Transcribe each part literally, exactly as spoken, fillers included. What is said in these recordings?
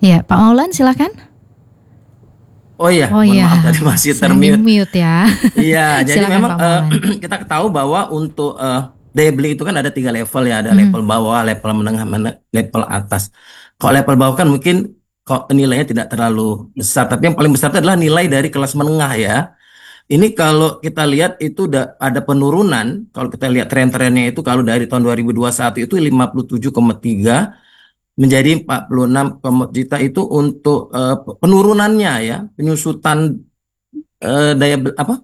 Ya, Pak Maulan silakan. Oh iya, Oh mohon iya, maaf tadi masih saya di termute. mute ya. Iya, jadi Silakan memang Pak eh, Maulan. kita tahu bahwa untuk eh, daya beli itu kan ada tiga level ya, ada Mhm. level bawah, level menengah, mene- level atas. Kalau level bawah kan mungkin kok nilainya tidak terlalu besar, tapi yang paling besar itu adalah nilai dari kelas menengah ya. Ini kalau kita lihat itu udah ada penurunan, kalau kita lihat tren-trennya itu kalau dari tahun dua ribu dua puluh satu itu lima puluh tujuh koma tiga menjadi empat puluh enam juta itu untuk eh, penurunannya ya, penyusutan eh, daya be- apa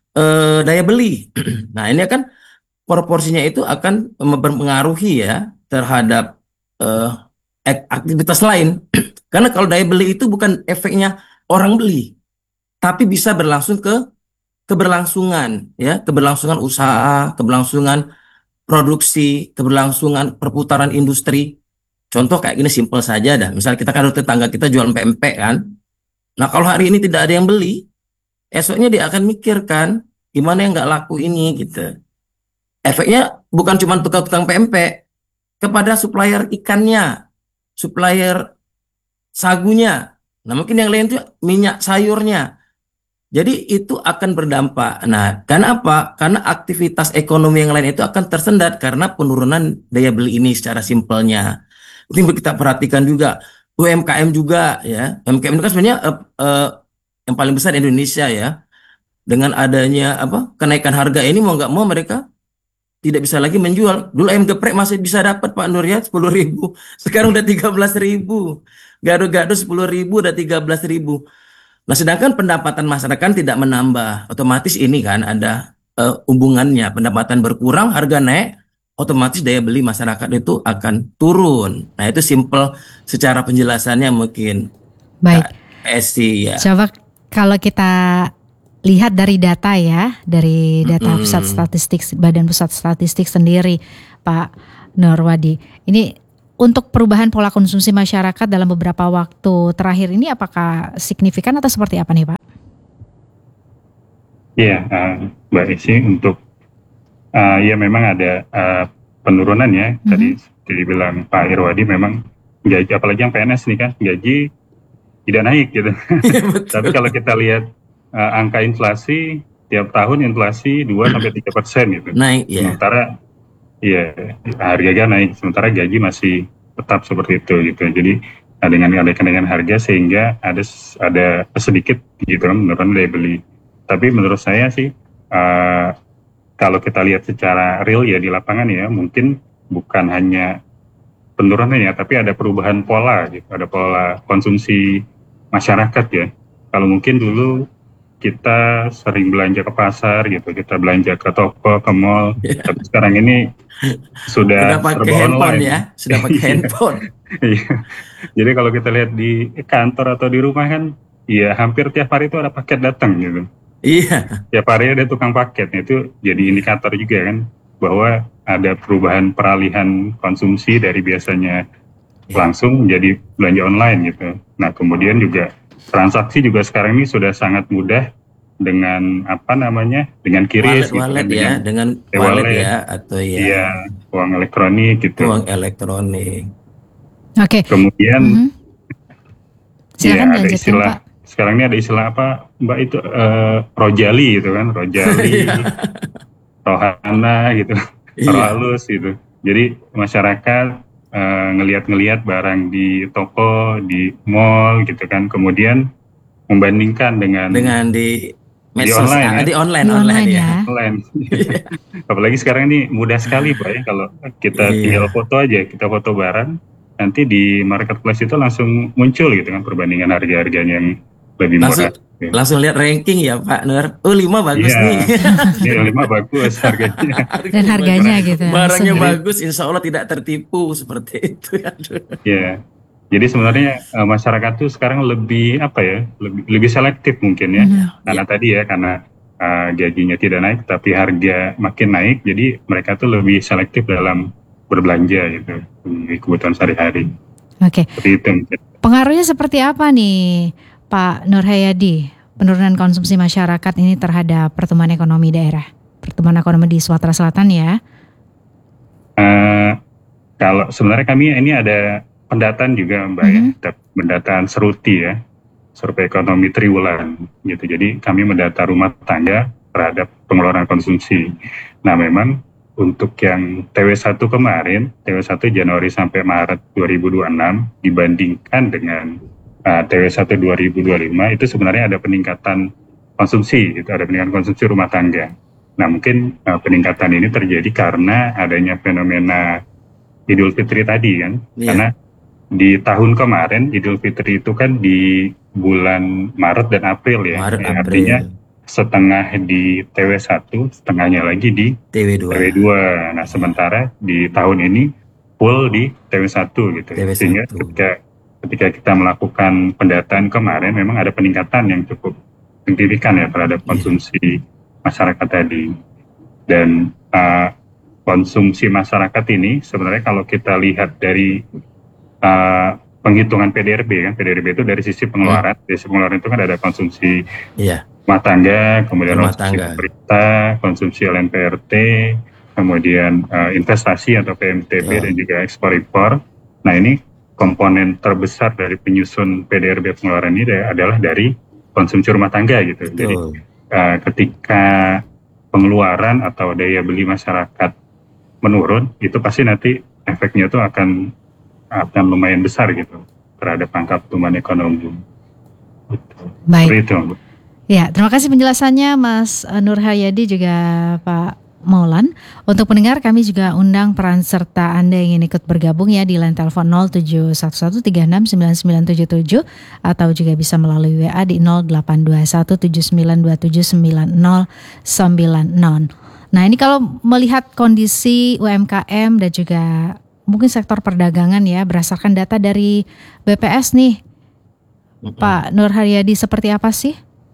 eh, daya beli. Nah, ini kan proporsinya itu akan mempengaruhi ya terhadap eh, ak- aktivitas lain. Karena kalau daya beli itu bukan efeknya orang beli, tapi bisa berlangsung ke keberlangsungan ya, keberlangsungan usaha, keberlangsungan produksi, keberlangsungan perputaran industri. Contoh kayak gini simpel saja dah. Misal kita kan ada tetangga kita jual pempek kan. Nah, kalau hari ini tidak ada yang beli, esoknya dia akan mikirkan gimana yang nggak laku ini gitu. Efeknya bukan cuma tukang-tukang pempek, kepada supplier ikannya, supplier sagunya. Nah, mungkin yang lain itu minyak sayurnya. Jadi itu akan berdampak. Nah, karena apa? Karena aktivitas ekonomi yang lain itu akan tersendat karena penurunan daya beli ini secara simpelnya. Itu yang kita perhatikan juga. U M K M juga ya. U M K M itu kan sebenarnya eh, eh, yang paling besar di Indonesia ya. Dengan adanya apa kenaikan harga ini mau nggak mau mereka tidak bisa lagi menjual. Dulu ayam geprek masih bisa dapat Pak Nur ya sepuluh ribu. Sekarang udah tiga belas ribu. Gado-gado sepuluh ribu udah tiga belas ribu. Nah, sedangkan pendapatan masyarakat tidak menambah. Otomatis ini kan ada eh, hubungannya. Pendapatan berkurang, harga naik, otomatis daya beli masyarakat itu akan turun. Nah, itu simple secara penjelasannya mungkin Baik, Kak Esi ya. coba kalau kita lihat dari data ya, dari data Pusat Mm-mm. Statistik, Badan Pusat Statistik sendiri, Pak Nurwadi. Ini untuk perubahan pola konsumsi masyarakat dalam beberapa waktu terakhir ini apakah signifikan atau seperti apa nih Pak? Iya, uh, Mbak Esi, untuk uh, ya memang ada uh, penurunan ya. Mhm. Tadi seperti dibilang Pak Irwadi, memang gaji, apalagi yang P N S nih kan, gaji tidak naik gitu. Iya Tapi betul. kalau kita lihat uh, angka inflasi, tiap tahun inflasi dua sampai tiga persen gitu. Naik ya. Sementara ya harga naik, sementara gaji masih tetap seperti itu gitu. Jadi uh, dengan ada kenaikan harga sehingga ada ada sedikit gitu kan menurun daya beli. Tapi menurut saya sih uh, kalau kita lihat secara real ya di lapangan ya, mungkin bukan hanya penurunan ya, tapi ada perubahan pola gitu, ada pola konsumsi masyarakat ya. Kalau mungkin dulu kita sering belanja ke pasar gitu, kita belanja ke toko, ke mall, tapi sekarang ini Sudah sudah pakai serba handphone ya, online. sudah pakai Iya, handphone. iya. Jadi kalau kita lihat di kantor atau di rumah kan, ya hampir tiap hari itu ada paket datang gitu. Iya. Tiap hari ada tukang paket, itu jadi indikator juga kan bahwa ada perubahan peralihan konsumsi dari biasanya Ya. langsung menjadi belanja online gitu. Nah, kemudian juga transaksi juga sekarang ini sudah sangat mudah dengan apa namanya, dengan Wallet QRIS gitu wallet kan, ya, dengan dengan wallet e-wallet, ya atau ya iya, uang elektronik gitu. uang elektronik. Oke, Kemudian mhm. Silakan ya ada dilanjutkan istilah, Pak. sekarang ini ada istilah apa Mbak itu, eh, rojali gitu kan, rojali, Iya. rohana gitu, roh Iya. halus gitu. Jadi masyarakat eh, ngelihat-ngelihat barang di toko, di mall gitu kan, kemudian membandingkan dengan Dengan di di medsos, online ah, ya, di online Di online online ya. ya. online. Iya. Apalagi sekarang ini mudah sekali Pak ya, kalau kita tinggal Iya. foto aja, kita foto barang, nanti di marketplace itu langsung muncul gitu kan perbandingan harga-harganya yang lebih Langsung murah. Gitu. langsung lihat ranking ya Pak Nur. Oh, lima bagus Iya, nih. ini yang lima bagus harganya. Dan Harganya bagus. harganya gitu langsung Barangnya ya. Jadi bagus, insya Allah tidak tertipu seperti itu ya. ya, jadi sebenarnya eh, masyarakat tuh sekarang lebih apa ya, lebih lebih selektif mungkin ya, Mhm. karena Ya. tadi ya karena eh, gajinya tidak naik tapi harga makin naik, jadi mereka tuh lebih selektif dalam berbelanja gitu di kebutuhan sehari-hari. Oke, Seperti itu mungkin. pengaruhnya seperti apa nih Pak Nur Hayadi, penurunan konsumsi masyarakat ini terhadap pertumbuhan ekonomi daerah, pertumbuhan ekonomi di Sumatera Selatan ya? Eh, kalau sebenarnya kami ini ada pendataan juga Mbak ya, Mhm. Tap- pendataan Seruti ya, survei ekonomi triwulan gitu. Jadi kami mendata rumah tangga terhadap pengeluaran konsumsi. Nah memang untuk yang T W satu kemarin, T W satu Januari sampai Maret dua ribu dua puluh enam dibandingkan dengan uh, T W satu dua ribu dua puluh lima itu sebenarnya ada peningkatan konsumsi, itu ada peningkatan konsumsi rumah tangga. Nah mungkin uh, peningkatan ini terjadi karena adanya fenomena Idul Fitri tadi kan, Iya. karena di tahun kemarin Idul Fitri itu kan di bulan Maret dan April ya, Maret, ya April, artinya setengah di T W satu, setengahnya lagi di T W dua. T W dua. Nah sementara di tahun ini full di T W satu gitu, T W sehingga satu. ketika ketika kita melakukan pendataan kemarin memang ada peningkatan yang cukup signifikan ya terhadap Iya. konsumsi masyarakat tadi. Dan uh, konsumsi masyarakat ini sebenarnya kalau kita lihat dari uh, penghitungan P D R B kan, P D R B itu dari sisi pengeluaran, dari sisi pengeluaran itu kan ada konsumsi Iya. rumah tangga, kemudian Rumah konsumsi tangga. pemerintah, konsumsi L N P R T, kemudian uh, investasi atau P M T B Betul. dan juga ekspor impor. Nah ini komponen terbesar dari penyusun P D R B pengeluaran ini adalah dari konsumsi rumah tangga gitu. Jadi Betul. uh, ketika pengeluaran atau daya beli masyarakat menurun, itu pasti nanti efeknya itu akan akan lumayan besar gitu terhadap angka pertumbuhan ekonomi. Gitu. Baik. Seperti itu, Bu. Ya, terima kasih penjelasannya Mas eh, Nur Hayadi juga Pak Maulan. Untuk pendengar kami juga undang peran serta Anda yang ingin ikut bergabung ya di line telepon nol tujuh satu satu tiga enam sembilan sembilan tujuh tujuh atau juga bisa melalui W A di nol delapan dua satu tujuh sembilan dua tujuh sembilan nol sembilan nol. Nah ini kalau melihat kondisi U M K M dan juga mungkin sektor perdagangan ya berdasarkan data dari B P S nih Mm-mm. Pak Nur Hayadi seperti apa sih?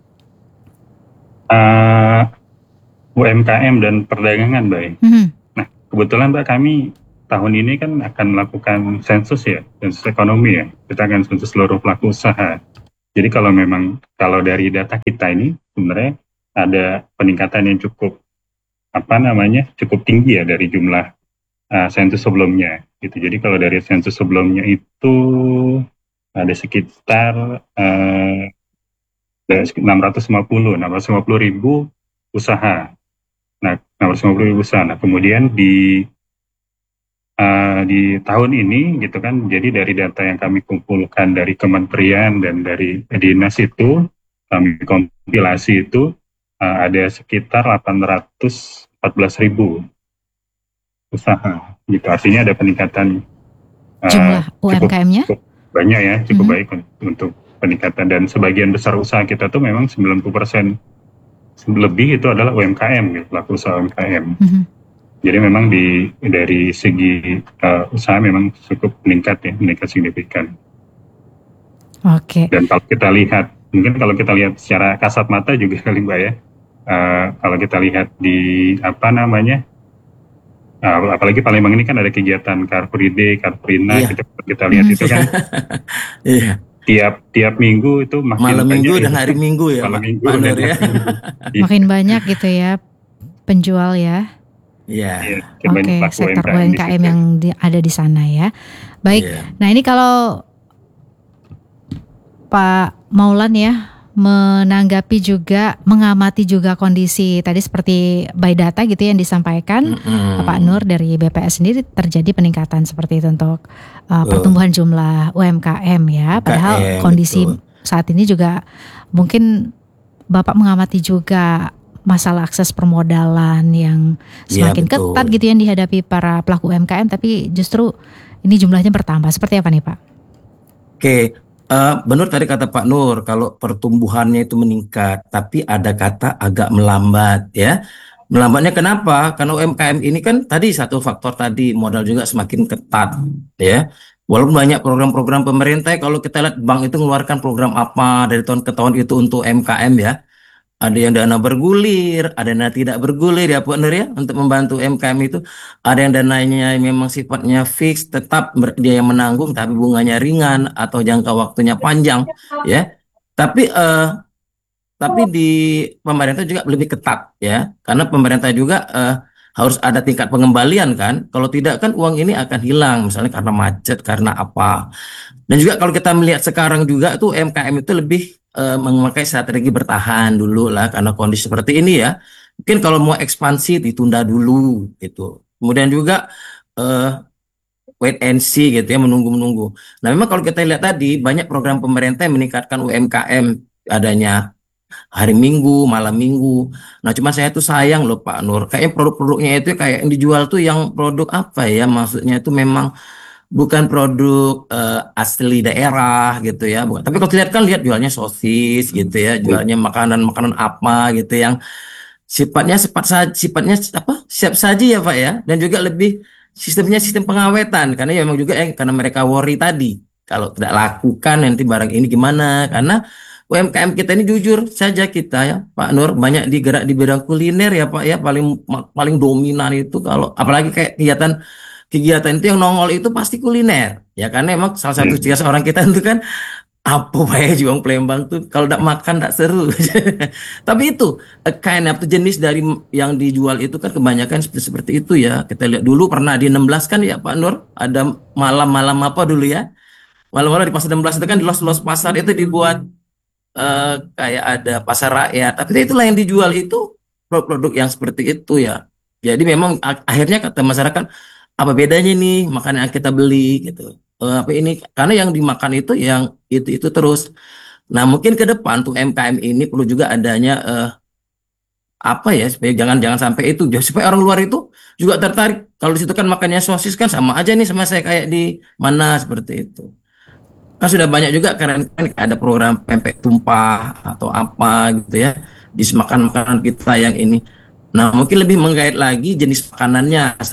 Uh, U M K M dan perdagangan, baik. Mhm. Nah, kebetulan Mbak kami tahun ini kan akan melakukan sensus ya, sensus ekonomi ya. Kita akan sensus seluruh pelaku usaha. Jadi kalau memang kalau dari data kita ini sebenarnya ada peningkatan yang cukup apa namanya cukup tinggi ya dari jumlah uh, sensus sebelumnya. Gitu. Jadi kalau dari sensus sebelumnya itu ada sekitar uh, enam ratus lima puluh ribu usaha. Nah, enam ratus lima puluh ribu usaha. Nah, kemudian di uh, di tahun ini gitu kan, jadi dari data yang kami kumpulkan dari kementerian dan dari dinas itu, kami kompilasi itu uh, ada sekitar delapan ratus empat belas ribu usaha. Gitu. Artinya ada peningkatan uh, Jumlah U M K M-nya? cukup banyak ya, cukup Mhm. baik untuk peningkatan, dan sebagian besar usaha kita tuh memang sembilan puluh persen lebih itu adalah U M K M gitu, pelaku usaha U M K M. Mhm. Jadi memang di dari segi uh, usaha memang cukup meningkat ya, meningkat signifikan. Oke. Dan kalau kita lihat, mungkin kalau kita lihat secara kasat mata juga kali Mbak ya, uh, kalau kita lihat di apa namanya, uh, apalagi Palembang ini kan ada kegiatan Car Free Day, Car Free Night, Iya. kita, kita lihat Mhm. itu kan Iya. tiap tiap minggu itu makin Malam banyak minggu ya. dan hari minggu ya, Malam Pak, minggu Pak dan Nur ya. hari minggu. Makin banyak gitu ya penjual ya. Iya. Iya, makin banyak Oke, pelaku sektor U U M K M M di K M situ. yang di- ada di sana ya. Baik. Iya. Nah, ini kalau Pak Maulan ya menanggapi juga, mengamati juga kondisi tadi seperti by data gitu yang disampaikan Mm-mm. Pak Nur dari B P S sendiri, terjadi peningkatan seperti itu untuk uh, Betul. pertumbuhan jumlah U M K M ya. Padahal U M K M, kondisi betul. saat ini juga mungkin Bapak mengamati juga masalah akses permodalan yang Iya, semakin betul. ketat gitu yang dihadapi para pelaku U M K M, tapi justru ini jumlahnya bertambah. Seperti apa nih Pak? Oke, eh, benar tadi kata Pak Nur, kalau pertumbuhannya itu meningkat, tapi ada kata agak melambat ya. Melambatnya kenapa? Karena U M K M ini kan tadi satu faktor tadi, modal juga semakin ketat ya. Walaupun banyak program-program pemerintah, kalau kita lihat bank itu mengeluarkan program apa dari tahun ke tahun itu untuk U M K M ya. Ada yang dana bergulir, ada yang dana tidak bergulir ya Pak Nur ya, untuk membantu U M K M itu. Ada yang dananya memang sifatnya fix, tetap ber- dia yang menanggung, tapi bunganya ringan atau jangka waktunya panjang ya. Tapi eh, tapi di pemerintah juga lebih ketat ya, karena pemerintah juga eh, harus ada tingkat pengembalian kan. Kalau tidak kan uang ini akan hilang, misalnya karena macet, karena apa. Dan juga kalau kita melihat sekarang juga tuh U M K M itu lebih eh, memakai strategi bertahan dulu lah karena kondisi seperti ini ya. Mungkin kalau mau ekspansi ditunda dulu gitu. Kemudian juga eh, wait and see gitu ya, menunggu-menunggu. Nah, memang kalau kita lihat tadi banyak program pemerintah yang meningkatkan U M K M, adanya hari Minggu, malam Minggu. Nah, cuma saya tuh sayang loh Pak Nur, kayaknya produk-produknya itu kayak yang dijual tuh yang produk apa ya? Maksudnya itu memang bukan produk eh, asli daerah gitu ya. Bukan. Tapi kalau dilihat kan lihat jualnya sosis gitu ya, jualnya makanan-makanan apa gitu yang sifatnya sifat sa- sifatnya apa? Siap saji ya Pak ya. Dan juga lebih sistemnya sistem pengawetan karena ya memang juga yang karena mereka worry tadi. Kalau tidak lakukan nanti barang ini gimana? Karena U M K M kita ini jujur saja kita ya Pak Nur banyak digerak di bidang kuliner ya Pak ya paling paling dominan itu kalau apalagi kayak kegiatan kegiatan itu yang nongol itu pasti kuliner ya karena emang salah satu ciri khas orang kita itu kan apa Pak ya juang Palembang tuh kalau tidak makan tidak seru. Tapi itu a kind of jenis dari m- yang dijual itu kan kebanyakan seperti seperti itu ya. Kita lihat dulu pernah di enam belas kan ya Pak Nur ada malam-malam apa dulu ya. Malam-malam di pasar enam belas itu kan di los-los pasar itu dibuat eh, kayak ada pasar rakyat. Tapi itulah yang dijual itu produk-produk yang seperti itu ya. Jadi memang ak- akhirnya kata masyarakat apa bedanya nih makanan yang kita beli gitu. Eh, apa ini karena yang dimakan itu yang itu itu terus. Nah mungkin ke depan tuh M K M ini perlu juga adanya eh, apa ya supaya jangan jangan sampai itu ya, supaya orang luar itu juga tertarik. Kalau di situ kan makannya sosis kan sama aja nih sama saya kayak di mana seperti itu. Kan sudah banyak juga kan kan ada program pempek tumpah atau apa gitu ya di makan makanan kita yang ini. Nah mungkin lebih menggait lagi jenis makanannya